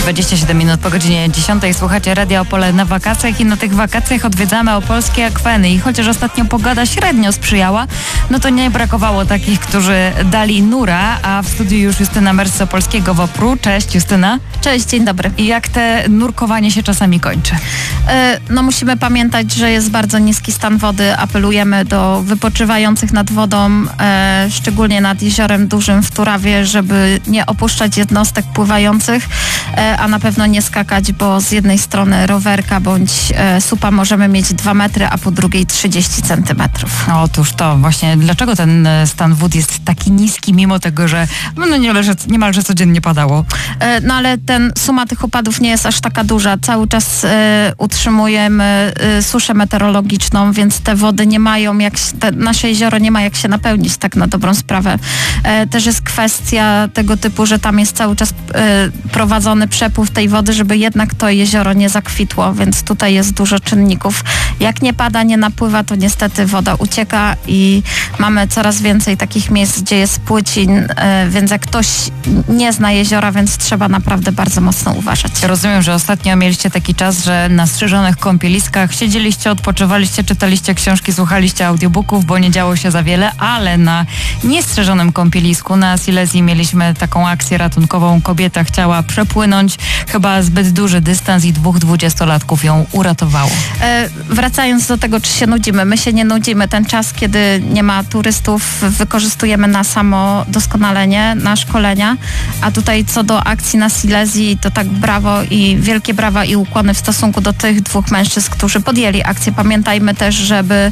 27 minut po godzinie 10. Słuchacie Radia Opole na wakacjach i na tych wakacjach odwiedzamy opolskie akweny. I chociaż ostatnio pogoda średnio sprzyjała, no to nie brakowało takich, którzy dali nura, a w studiu już Justyna Merz z Opolskiego WOPR-u. Cześć Justyna. Cześć, dzień dobry. I jak te nurkowanie się czasami kończy? No musimy pamiętać, że jest bardzo niski stan wody. Apelujemy do wypoczywających nad wodą, szczególnie nad Jeziorem Dużym w Turawie, żeby nie opuszczać jednostek pływających, a na pewno nie skakać, bo z jednej strony rowerka bądź supa możemy mieć 2 metry, a po drugiej 30 centymetrów. Otóż to właśnie, dlaczego ten stan wód jest taki niski, mimo tego, że niemalże codziennie padało? No ale suma tych opadów nie jest aż taka duża. Cały czas utrzymujemy suszę meteorologiczną, więc te wody nie mają nasze jezioro nie ma jak się napełnić, tak na dobrą sprawę. Też jest kwestia tego typu, że tam jest cały czas prowadzony przepływ tej wody, żeby jednak to jezioro nie zakwitło, więc tutaj jest dużo czynników. Jak nie pada, nie napływa, to niestety woda ucieka i mamy coraz więcej takich miejsc, gdzie jest płycin, więc jak ktoś nie zna jeziora, więc trzeba naprawdę bardzo mocno uważać. Rozumiem, że ostatnio mieliście taki czas, że na strzyżonych kąpieliskach siedzieliście, odpoczywaliście, czytaliście książki, słuchaliście audiobooków, bo nie działo się za wiele, ale na niestrzeżonym kąpielisku na Silesii mieliśmy taką akcję ratunkową. Kobieta chciała przepłynąć chyba zbyt duży dystans i 2 20-latków ją uratowało. Wracając do tego, czy się nudzimy. My się nie nudzimy. Ten czas, kiedy nie ma turystów, wykorzystujemy na samo doskonalenie, na szkolenia, a tutaj co do akcji na Silesii, to tak brawo i wielkie brawa i ukłony w stosunku do tych 2 mężczyzn, którzy podjęli akcję. Pamiętajmy też, żeby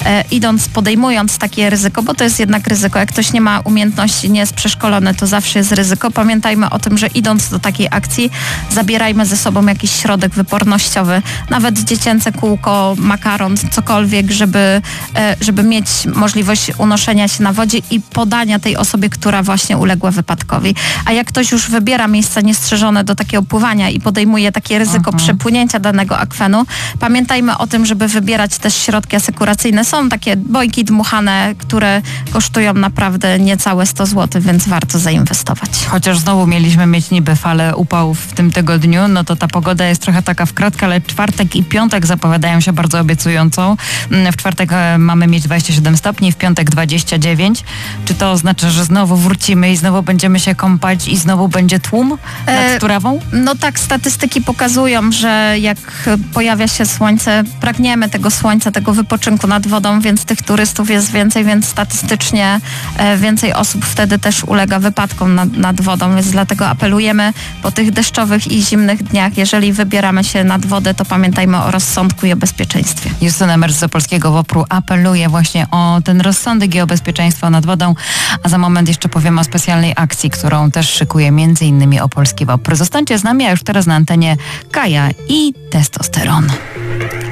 podejmując takie ryzyko, bo to jest jednak ryzyko, jak ktoś nie ma umiejętności, nie jest przeszkolony, to zawsze jest ryzyko. Pamiętajmy o tym, że idąc do takiej akcji, zabierajmy ze sobą jakiś środek wypornościowy, nawet dziecięce kółko, makaron, cokolwiek, żeby mieć możliwość unoszenia się na wodzie i podania tej osobie, która właśnie uległa wypadkowi. A jak ktoś już wybiera miejsca niestrzeżone do takiego pływania i podejmuje takie ryzyko przepłynięcia danego akwenu, pamiętajmy o tym, żeby wybierać też środki asekuracyjne. Są takie bojki dmuchane, które kosztują naprawdę niecałe 100 zł, więc warto zainwestować. Chociaż znowu mieliśmy mieć niby falę upałów w tym tygodniu, no to ta pogoda jest trochę taka w kratkę, ale czwartek i piątek zapowiadają się bardzo obiecująco. W czwartek mamy mieć 27 stopni, w piątek 29. Czy to oznacza, że znowu wrócimy i znowu będziemy się kąpać i znowu będzie tłum nad Turawą? No tak, statystyki pokazują, że jak pojawia się słońce, pragniemy tego słońca, tego wypoczynku nad wodą, więc tych turystów jest więcej, więc statystycznie więcej osób wtedy też ulega wypadkom nad wodą, więc dlatego apelujemy po tych deszczowych i zimnych dniach, jeżeli wybieramy się nad wodę, to pamiętajmy o rozsądku i o bezpieczeństwie. Justyna Merz z Opolskiego WOPR-u apeluje właśnie o ten rozsądek i o bezpieczeństwo nad wodą, a za moment jeszcze powiemy o specjalnej akcji, którą też szykuje m.in. Opolski WOPR. Zostańcie z nami, a już teraz na antenie Kaja i Testosteron.